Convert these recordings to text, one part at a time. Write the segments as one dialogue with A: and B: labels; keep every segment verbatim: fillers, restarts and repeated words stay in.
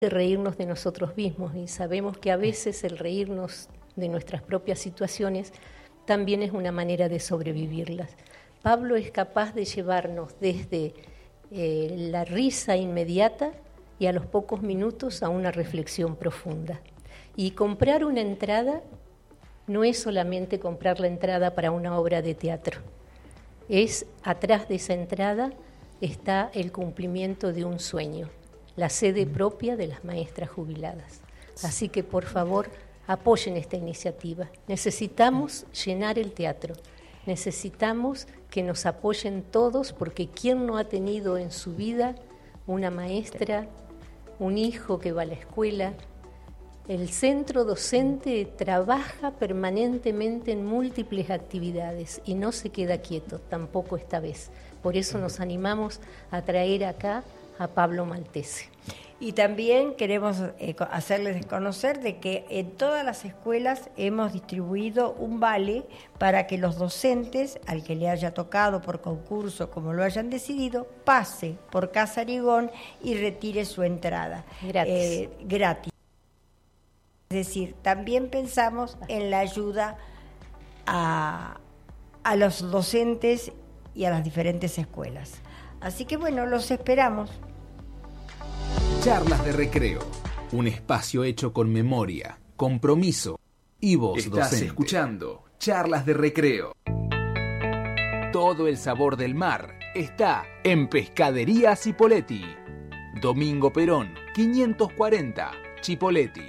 A: de reírnos de nosotros mismos, y sabemos que a veces el reírnos de nuestras propias situaciones también es una manera de sobrevivirlas. Pablo es capaz de llevarnos desde eh, la risa inmediata y a los pocos minutos a una reflexión profunda. Y comprar una entrada no es solamente comprar la entrada para una obra de teatro, es atrás de esa entrada está el cumplimiento de un sueño, la sede propia de las maestras jubiladas. Así que, por favor, apoyen esta iniciativa. Necesitamos llenar el teatro, necesitamos que nos apoyen todos, porque ¿quién no ha tenido en su vida una maestra, un hijo que va a la escuela? El centro docente trabaja permanentemente en múltiples actividades y no se queda quieto, tampoco esta vez. Por eso nos animamos a traer acá a Pablo Maltese.
B: Y también queremos eh, hacerles conocer de que en todas las escuelas hemos distribuido un vale para que los docentes, al que le haya tocado por concurso, como lo hayan decidido, pase por Casa Arigón y retire su entrada.
A: Gratis.
B: Eh, gratis. Es decir, también pensamos en la ayuda a, a los docentes y a las diferentes escuelas. Así que bueno, los esperamos.
C: Charlas de Recreo, un espacio hecho con memoria, compromiso y voz docente. Estás escuchando Charlas de Recreo. Todo el sabor del mar está en Pescadería Cipolletti. Domingo Perón, quinientos cuarenta, Chipolletti.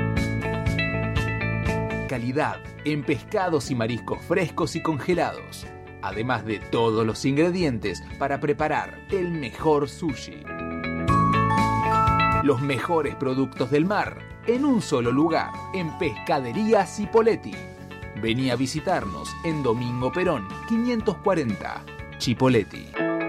C: Calidad en pescados y mariscos frescos y congelados, además de todos los ingredientes para preparar el mejor sushi. Los mejores productos del mar en un solo lugar, en Pescadería Cipolletti. Vení a visitarnos en Domingo Perón, quinientos cuarenta, Chipolletti.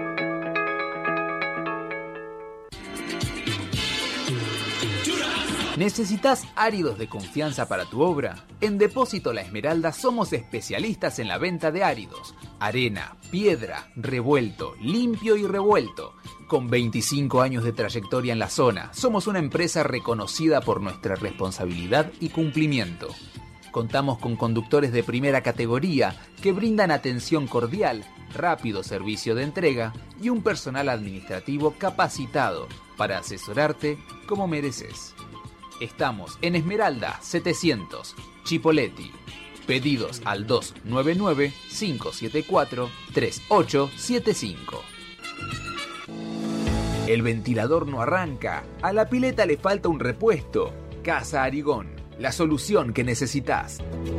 C: ¿Necesitas áridos de confianza para tu obra? En Depósito La Esmeralda somos especialistas en la venta de áridos. Arena, piedra, revuelto, limpio y revuelto. Con veinticinco años de trayectoria en la zona, somos una empresa reconocida por nuestra responsabilidad y cumplimiento. Contamos con conductores de primera categoría que brindan atención cordial, rápido servicio de entrega y un personal administrativo capacitado para asesorarte como mereces. Estamos en Esmeralda setecientos, Chipolletti. Pedidos al dos nueve nueve, cinco siete cuatro, tres ocho siete cinco. El ventilador no arranca, a la pileta le falta un repuesto. Casa Arigón, la solución que necesitas.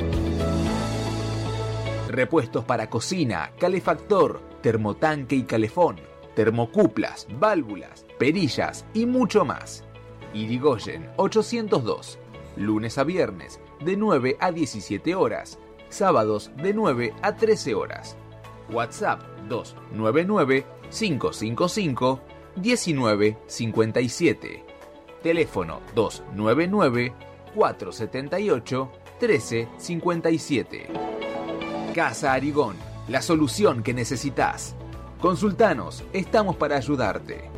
C: Repuestos para cocina, calefactor, termotanque y calefón, termocuplas, válvulas, perillas y mucho más. Irigoyen ochocientos dos, lunes a viernes de nueve a diecisiete horas, sábados de nueve a trece horas. WhatsApp dos nueve nueve, cinco cinco cinco, uno nueve cinco siete. Teléfono dos nueve nueve, cuatro siete ocho, uno tres cinco siete. Casa Arigón, la solución que necesitas. Consultanos, estamos para ayudarte.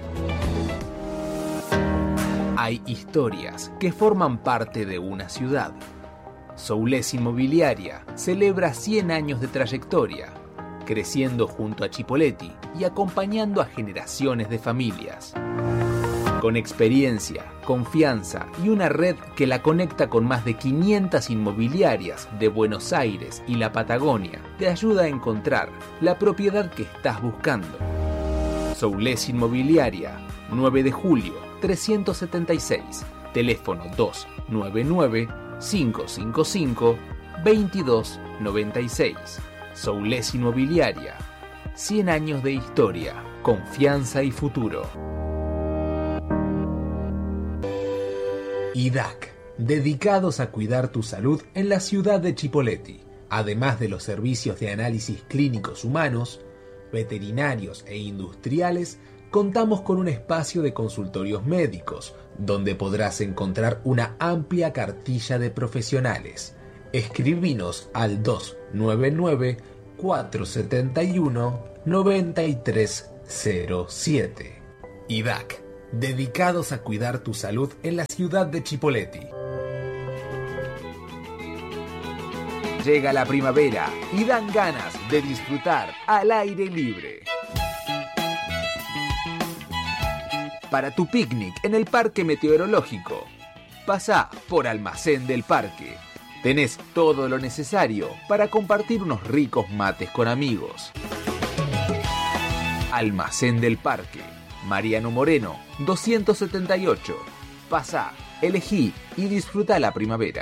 C: Hay historias que forman parte de una ciudad. Soules Inmobiliaria celebra cien años de trayectoria, creciendo junto a Chipolletti y acompañando a generaciones de familias. Con experiencia, confianza y una red que la conecta con más de quinientas inmobiliarias de Buenos Aires y la Patagonia, te ayuda a encontrar la propiedad que estás buscando. Soules Inmobiliaria, nueve de julio, trescientos setenta y seis, teléfono dos nueve nueve, cinco cinco cinco, dos dos nueve seis. Soules Inmobiliaria, cien años de historia, confianza y futuro. I D A C, dedicados a cuidar tu salud en la ciudad de Chipolletti. Además de los servicios de análisis clínicos humanos, veterinarios e industriales, contamos con un espacio de consultorios médicos, donde podrás encontrar una amplia cartilla de profesionales. Escribinos al dos nueve nueve, cuatro siete uno, nueve tres cero siete. I D A C, dedicados a cuidar tu salud en la ciudad de Chipoleti. Llega la primavera y dan ganas de disfrutar al aire libre. Para tu picnic en el Parque Meteorológico, pasá por Almacén del Parque. Tenés todo lo necesario para compartir unos ricos mates con amigos. Almacén del Parque, Mariano Moreno, doscientos setenta y ocho. Pasá, elegí y disfruta la primavera.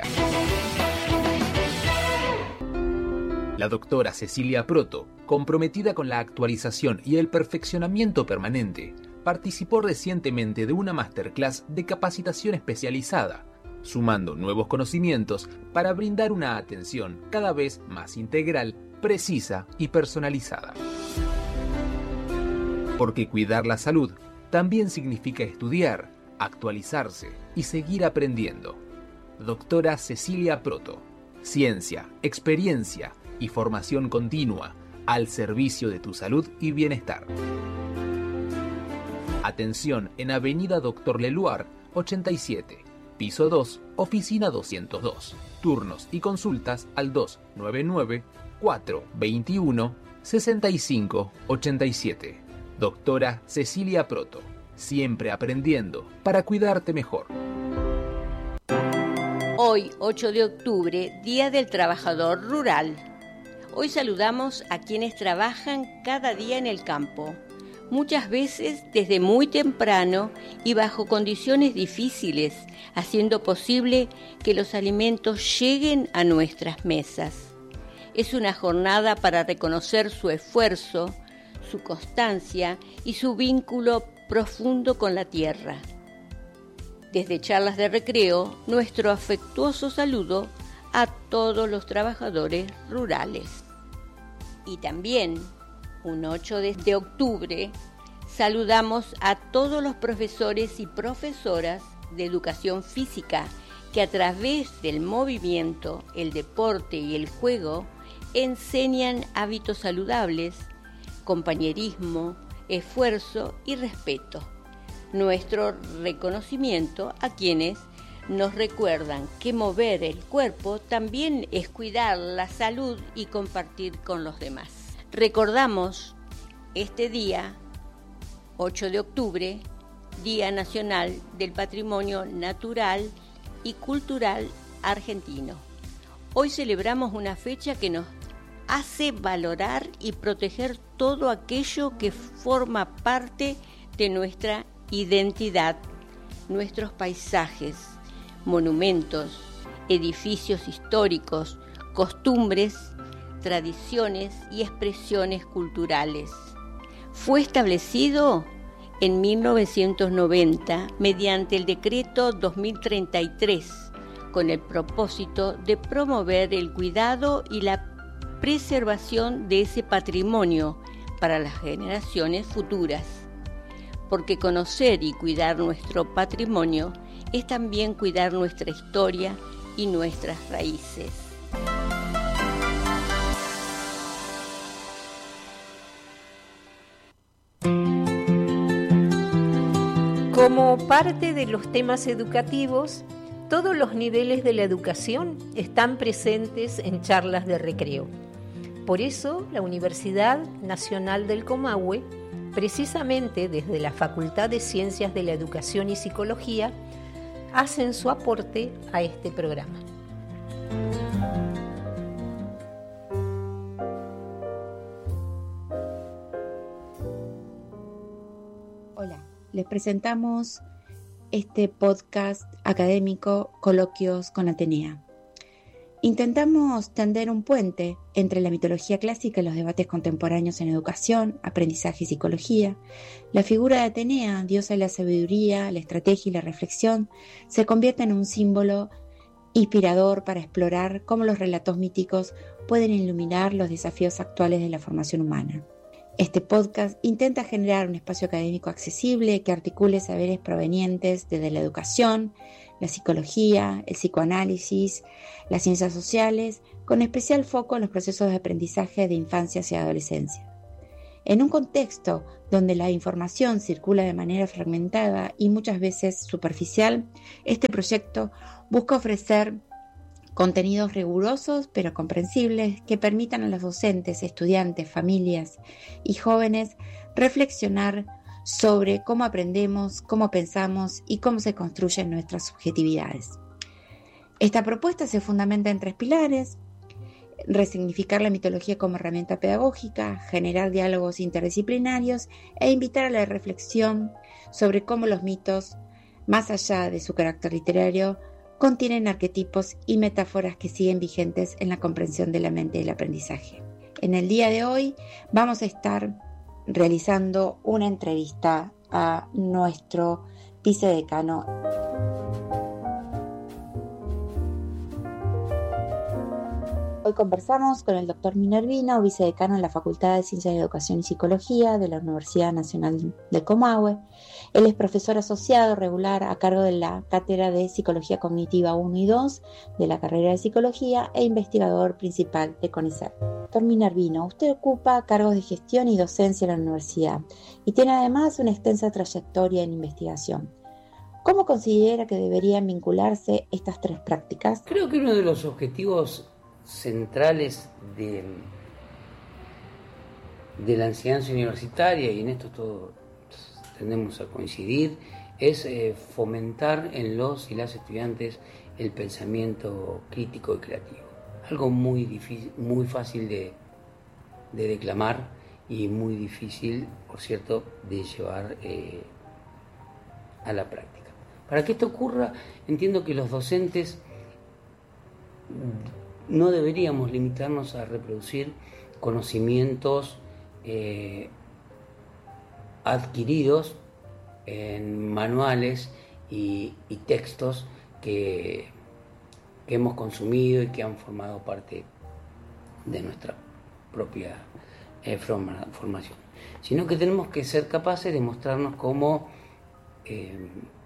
C: La doctora Cecilia Proto, comprometida con la actualización y el perfeccionamiento permanente, participó recientemente de una masterclass de capacitación especializada, sumando nuevos conocimientos para brindar una atención cada vez más integral, precisa y personalizada. Porque cuidar la salud también significa estudiar, actualizarse y seguir aprendiendo. Doctora Cecilia Proto, ciencia, experiencia y formación continua al servicio de tu salud y bienestar. Atención en Avenida Doctor Leluar, ochenta y siete, piso dos, oficina doscientos dos. Turnos y consultas al dos nueve nueve, cuatro dos uno, seis cinco ocho siete. Doctora Cecilia Proto, siempre aprendiendo para cuidarte mejor.
D: Hoy, ocho de octubre, Día del Trabajador Rural. Hoy saludamos a quienes trabajan cada día en el campo, muchas veces desde muy temprano y bajo condiciones difíciles, haciendo posible que los alimentos lleguen a nuestras mesas. Es una jornada para reconocer su esfuerzo, su constancia y su vínculo profundo con la tierra. Desde Charlas de Recreo, nuestro afectuoso saludo a todos los trabajadores rurales. Y también, un ocho de octubre, saludamos a todos los profesores y profesoras de educación física que a través del movimiento, el deporte y el juego enseñan hábitos saludables, compañerismo, esfuerzo y respeto. Nuestro reconocimiento a quienes nos recuerdan que mover el cuerpo también es cuidar la salud y compartir con los demás. Recordamos este día, ocho de octubre, Día Nacional del Patrimonio Natural y Cultural Argentino. Hoy celebramos una fecha que nos hace valorar y proteger todo aquello que forma parte de nuestra identidad, nuestros paisajes, monumentos, edificios históricos, costumbres, tradiciones y expresiones culturales. Fue establecido en mil novecientos noventa mediante el decreto dos mil treinta y tres con el propósito de promover el cuidado y la preservación de ese patrimonio para las generaciones futuras. Porque conocer y cuidar nuestro patrimonio es también cuidar nuestra historia y nuestras raíces.
A: Como parte de los temas educativos, todos los niveles de la educación están presentes en Charlas de Recreo. Por eso, la Universidad Nacional del Comahue, precisamente desde la Facultad de Ciencias de la Educación y Psicología, hacen su aporte a este programa.
E: Hola, les presentamos este podcast académico Coloquios con Atenea. Intentamos tender un puente entre la mitología clásica y los debates contemporáneos en educación, aprendizaje y psicología. La figura de Atenea, diosa de la sabiduría, la estrategia y la reflexión, se convierte en un símbolo inspirador para explorar cómo los relatos míticos pueden iluminar los desafíos actuales de la formación humana. Este podcast intenta generar un espacio académico accesible que articule saberes provenientes desde la educación, la psicología, el psicoanálisis, las ciencias sociales, con especial foco en los procesos de aprendizaje de infancia hacia adolescencia. En un contexto donde la información circula de manera fragmentada y muchas veces superficial, este proyecto busca ofrecer contenidos rigurosos pero comprensibles que permitan a los docentes, estudiantes, familias y jóvenes reflexionar sobre cómo aprendemos, cómo pensamos y cómo se construyen nuestras subjetividades. Esta propuesta se fundamenta en tres pilares: resignificar la mitología como herramienta pedagógica, generar diálogos interdisciplinarios e invitar a la reflexión sobre cómo los mitos, más allá de su carácter literario, contienen arquetipos y metáforas que siguen vigentes en la comprensión de la mente y el aprendizaje. En el día de hoy vamos a estar realizando una entrevista a nuestro vicedecano. Hoy conversamos con el doctor Minervino, vicedecano en la Facultad de Ciencias de Educación y Psicología de la Universidad Nacional del Comahue. Él es profesor asociado regular a cargo de la Cátedra de Psicología Cognitiva uno y dos de la carrera de Psicología e investigador principal de CONICET. Doctor Minervino, usted ocupa cargos de gestión y docencia en la universidad y tiene además una extensa trayectoria en investigación. ¿Cómo considera que deberían vincularse estas tres prácticas?
F: Creo que uno de los objetivos centrales de, de la enseñanza universitaria, y en esto todos tendemos a coincidir, es eh, fomentar en los y las estudiantes el pensamiento crítico y creativo. Algo muy difícil, muy fácil de, de declamar y muy difícil, por cierto, de llevar eh, a la práctica. Para que esto ocurra, entiendo que los docentes no deberíamos limitarnos a reproducir conocimientos eh, adquiridos en manuales y, y textos que, que hemos consumido y que han formado parte de nuestra propia eh, forma, formación, sino que tenemos que ser capaces de mostrarnos como eh,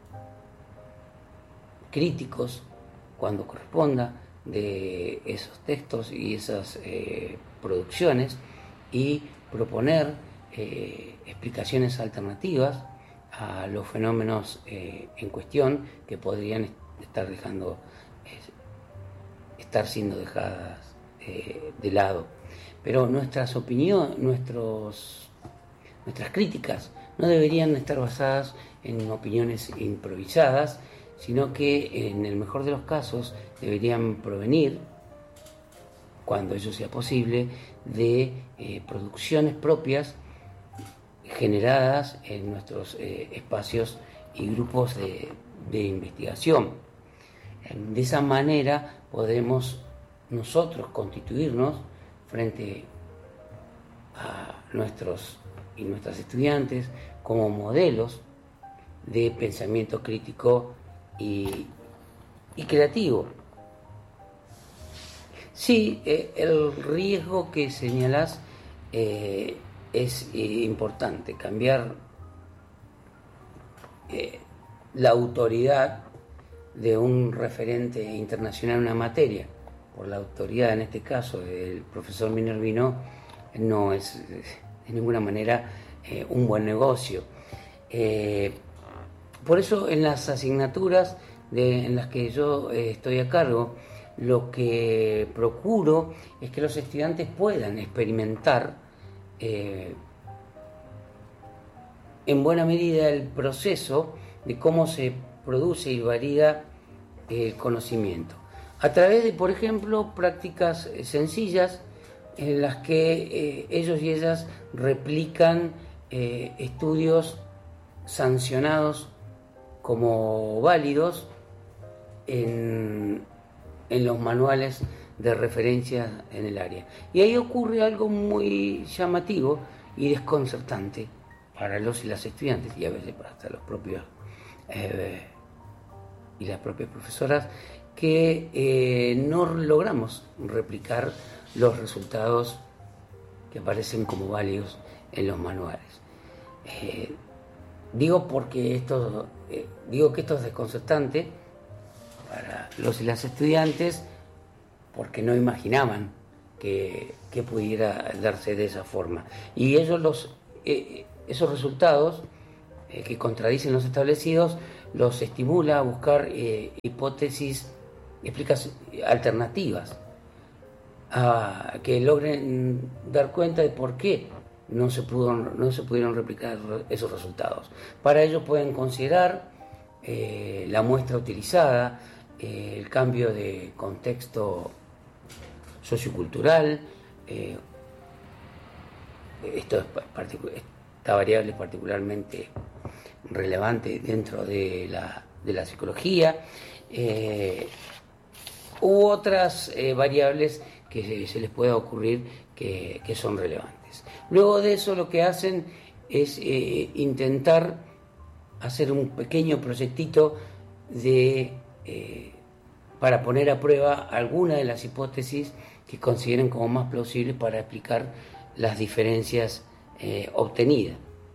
F: críticos cuando corresponda de esos textos y esas eh, producciones y proponer eh, explicaciones alternativas a los fenómenos eh, en cuestión que podrían estar dejando eh, estar siendo dejadas eh, de lado. Pero nuestras opiniones, nuestros, nuestras críticas no deberían estar basadas en opiniones improvisadas, sino que en el mejor de los casos deberían provenir, cuando ello sea posible, de eh, producciones propias generadas en nuestros eh, espacios y grupos de, de investigación. De esa manera podremos nosotros constituirnos frente a nuestros y nuestras estudiantes como modelos de pensamiento crítico y, y creativo. Sí, eh, el riesgo que señalás eh, es eh, importante, cambiar eh, la autoridad de un referente internacional en una materia por la autoridad, en este caso, del profesor Minervino, no es eh, de ninguna manera eh, un buen negocio. Eh, por eso en las asignaturas de, en las que yo eh, estoy a cargo, lo que procuro es que los estudiantes puedan experimentar eh, en buena medida el proceso de cómo se produce y varía el conocimiento. A través de, por ejemplo, prácticas sencillas en las que eh, ellos y ellas replican eh, estudios sancionados como válidos en, en los manuales de referencia en el área. Y ahí ocurre algo muy llamativo y desconcertante para los y las estudiantes, y a veces para hasta los propios eh, y las propias profesoras, que eh, no logramos replicar los resultados que aparecen como válidos en los manuales. Eh, digo porque esto, eh, digo que esto es desconcertante para los y las estudiantes, porque no imaginaban que, que pudiera darse de esa forma. Y ellos los, eh, esos resultados eh, que contradicen los establecidos los estimula a buscar eh, hipótesis, explicaciones alternativas, a que logren dar cuenta de por qué no se, pudo, no se pudieron replicar esos resultados. Para ello pueden considerar eh, la muestra utilizada, eh, el cambio de contexto sociocultural, eh, esto es particu- esta variable es particularmente relevante dentro de la, de la psicología, eh, u otras eh, variables que se, se les pueda ocurrir que, que son relevantes. Luego de eso lo que hacen es eh, intentar hacer un pequeño proyectito de, eh, para poner a prueba alguna de las hipótesis que consideren como más plausibles para explicar las diferencias eh, obtenidas.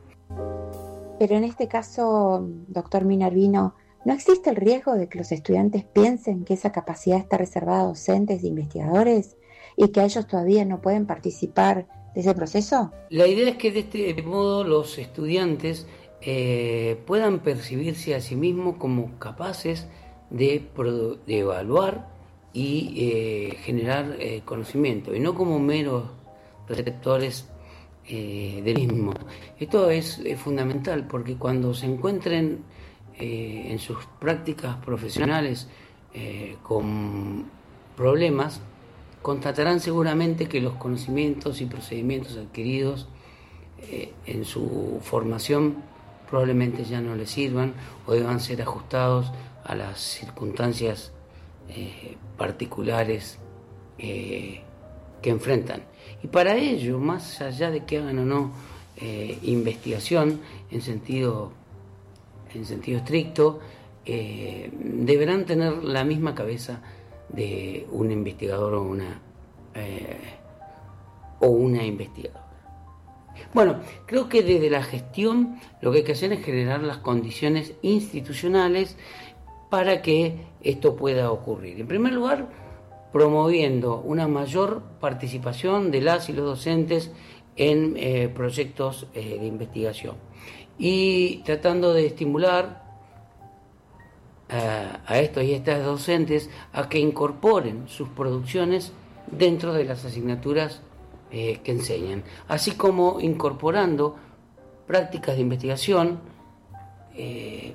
E: Pero en este caso, doctor Minervino, ¿no existe el riesgo de que los estudiantes piensen que esa capacidad está reservada a docentes e investigadores y que ellos todavía no pueden participar de ese proceso?
F: La idea es que de este modo los estudiantes eh, puedan percibirse a sí mismos como capaces de, produ- de evaluar y eh, generar eh, conocimiento, y no como meros receptores eh, del mismo. Esto es, es fundamental, porque cuando se encuentren eh, en sus prácticas profesionales eh, con problemas, constatarán seguramente que los conocimientos y procedimientos adquiridos eh, en su formación probablemente ya no les sirvan o deban ser ajustados a las circunstancias eh, particulares eh, que enfrentan. Y para ello, más allá de que hagan o no eh, investigación en sentido, en sentido estricto, eh, deberán tener la misma cabeza de un investigador o una, eh, o una investigadora. Bueno, creo que desde la gestión lo que hay que hacer es generar las condiciones institucionales para que esto pueda ocurrir. En primer lugar, promoviendo una mayor participación de las y los docentes en eh, proyectos eh, de investigación y tratando de estimular a, a estos y estas docentes a que incorporen sus producciones dentro de las asignaturas eh, que enseñan, así como incorporando prácticas de investigación eh,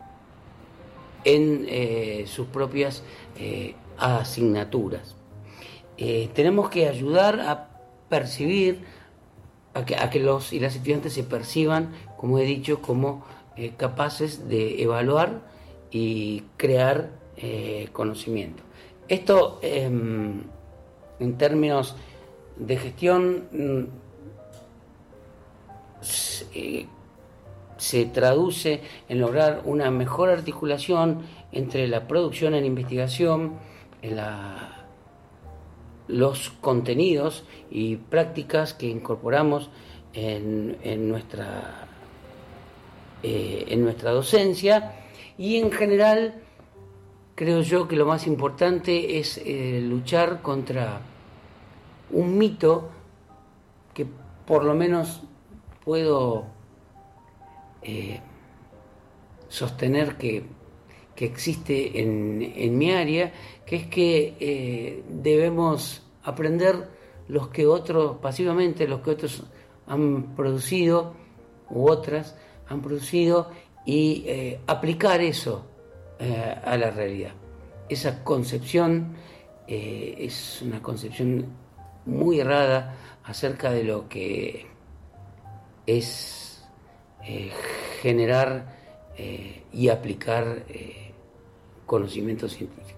F: en eh, sus propias eh, asignaturas. Eh, tenemos que ayudar a percibir, a que, a que los y las estudiantes se perciban, como he dicho, como eh, capaces de evaluar y crear eh, conocimiento. Esto, eh, en términos de gestión, eh, se traduce en lograr una mejor articulación entre la producción en investigación, en la, los contenidos y prácticas que incorporamos en, en, nuestra, eh, en nuestra docencia, y en general creo yo que lo más importante es eh, luchar contra un mito que por lo menos puedo eh, sostener que, que existe en, en mi área, que es que eh, debemos aprender los que otros, pasivamente, los que otros han producido, u otras han producido, y eh, aplicar eso eh, a la realidad. Esa concepción eh, es una concepción muy errada acerca de lo que es eh, generar eh, y aplicar eh, conocimiento científico.